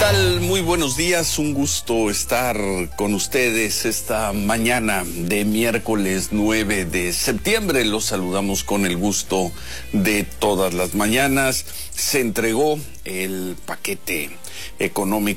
tal? Muy buenos días, un gusto estar con ustedes esta mañana de miércoles 9 de septiembre. Los saludamos con el gusto de todas las mañanas. Se entregó el paquete económico